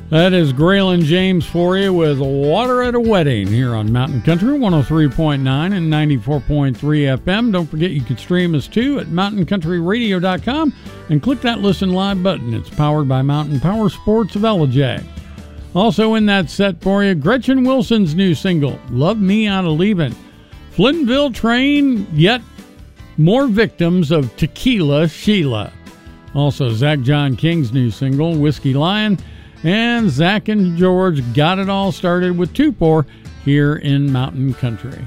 That is Graylin James for you with Water at a Wedding here on Mountain Country 103.9 and 94.3 FM. Don't forget you can stream us too at mountaincountryradio.com and click that Listen Live button. It's powered by Mountain Power Sports of LJ. Also in that set for you, Gretchen Wilson's new single, Love Me Out of Leavin'. Flintville train yet more victims of Tequila Sheila. Also Zach John King's new single, Whiskey Lion. And Zach and George got it all started with Tupor here in Mountain Country.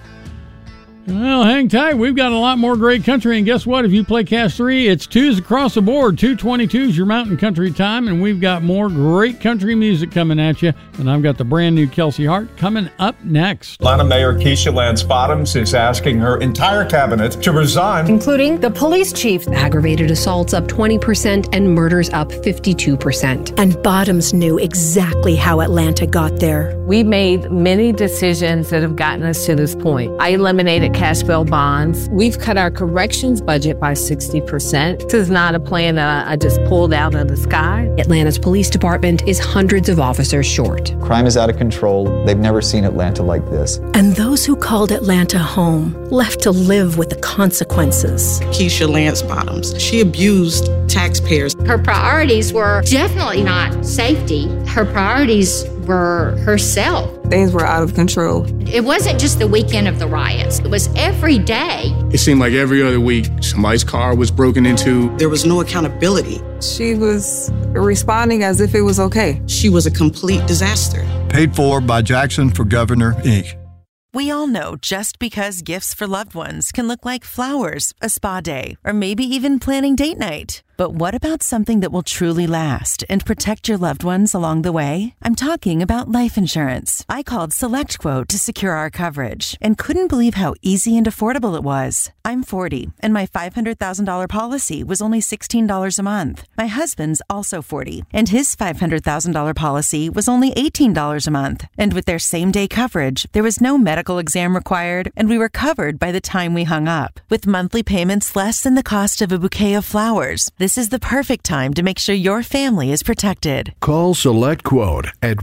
Well, hang tight. We've got a lot more great country. And guess what? If you play Cash 3, it's twos across the board. 222 is your Mountain Country time. And we've got more great country music coming at you. And I've got the brand new Kelsey Hart coming up next. Atlanta Mayor Keisha Lance Bottoms is asking her entire cabinet to resign, including the police chief. Aggravated assaults up 20% and murders up 52%. And Bottoms knew exactly how Atlanta got there. We made many decisions that have gotten us to this point. I eliminated cash bail bonds. We've cut our corrections budget by 60%. This is not a plan that I just pulled out of the sky. Atlanta's police department is hundreds of officers short. Crime is out of control. They've never seen Atlanta like this. And those who called Atlanta home left to live with the consequences. Keisha Lance Bottoms, she abused taxpayers. Her priorities were definitely not safety. Her priorities were herself. Things were out of control. It wasn't just the weekend of the riots. It was every day. It seemed like every other week, somebody's car was broken into. There was no accountability. She was responding as if it was okay. She was a complete disaster. Paid for by Jackson for Governor, Inc. We all know just because gifts for loved ones can look like flowers, a spa day, or maybe even planning date night. But what about something that will truly last and protect your loved ones along the way? I'm talking about life insurance. I called SelectQuote to secure our coverage and couldn't believe how easy and affordable it was. I'm 40, and my $500,000 policy was only $16 a month. My husband's also 40, and his $500,000 policy was only $18 a month. And with their same-day coverage, there was no medical exam required, and we were covered by the time we hung up. With monthly payments less than the cost of a bouquet of flowers, this is the perfect time to make sure your family is protected. Call SelectQuote at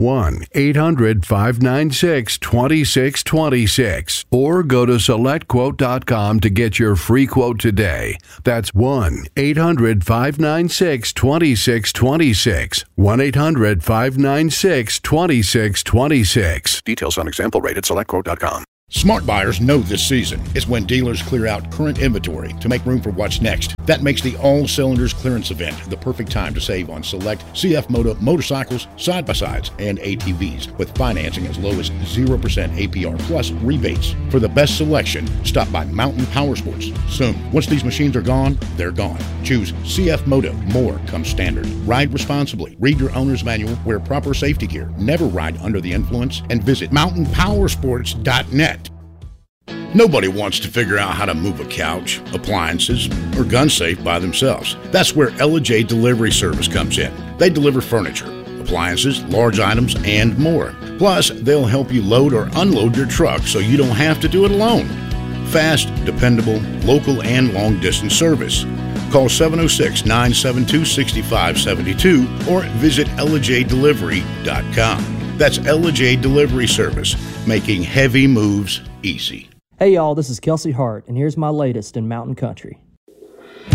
1-800-596-2626 or go to SelectQuote.com to get your free quote today. That's 1-800-596-2626. 1-800-596-2626. Details on example rate at SelectQuote.com. Smart buyers know this season is when dealers clear out current inventory to make room for what's next. That makes the All Cylinders clearance event the perfect time to save on select CF Moto motorcycles, side-by-sides, and ATVs with financing as low as 0% APR plus rebates. For the best selection, stop by Mountain Power Sports soon. Once these machines are gone, they're gone. Choose CF Moto. More comes standard. Ride responsibly. Read your owner's manual. Wear proper safety gear. Never ride under the influence. And visit mountainpowersports.net. Nobody wants to figure out how to move a couch, appliances, or gun safe by themselves. That's where Ella-J Delivery Service comes in. They deliver furniture, appliances, large items, and more. Plus, they'll help you load or unload your truck so you don't have to do it alone. Fast, dependable, local, and long-distance service. Call 706-972-6572 or visit EllaJDelivery.com. That's Ella-J Delivery Service, making heavy moves easy. Hey y'all, this is Kelsey Hart, and here's my latest in Mountain Country.